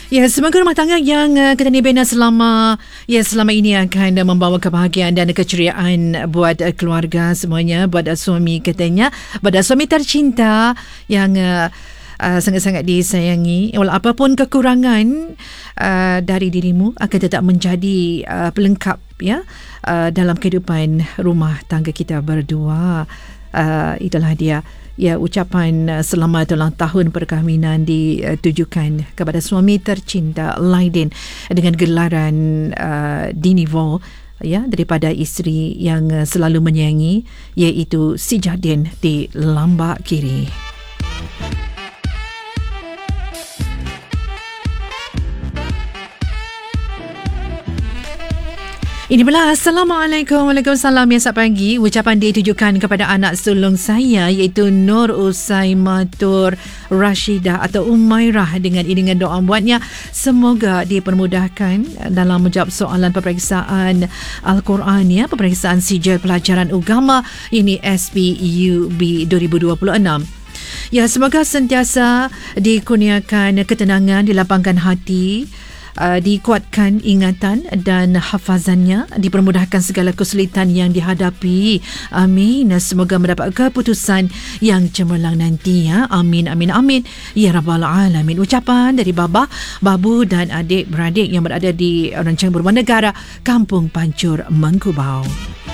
Ya, semoga rumah tangga yang kita bina selama ini akan membawa kebahagiaan dan keceriaan buat keluarga semuanya, buat suami katanya, buat suami tercinta yang sangat-sangat disayangi. Walau apapun kekurangan dari dirimu akan tetap menjadi pelengkap ya dalam kehidupan rumah tangga kita berdua. Itulah dia. Ya, ucapan selamat ulang tahun perkahwinan ditujukan kepada suami tercinta Laidin dengan gelaran Dinivo ya, daripada isteri yang selalu menyayangi, iaitu Si Jadin di Lambak Kiri. Ini pula Assalamualaikum. Waalaikumsalam. Ya, selamat pagi. Ucapan ditujukan kepada anak sulung saya, iaitu Nur Usaimatur Rashidah atau Umairah, dengan iringan doa buatnya. Semoga dipermudahkan dalam menjawab soalan peperiksaan Al-Quran ya, peperiksaan sijil pelajaran agama ini SPUB 2026. Ya, semoga sentiasa dikurniakan ketenangan, dilapangkan hati, dikuatkan ingatan dan hafazannya, dipermudahkan segala kesulitan yang dihadapi. Amin. Semoga mendapat keputusan yang cemerlang nanti ya. Amin, amin, amin ya rabbal alamin. Ucapan dari baba, babu dan adik-beradik yang berada di Rancang Beruang Negara, Kampung Pancur, Mengkubau.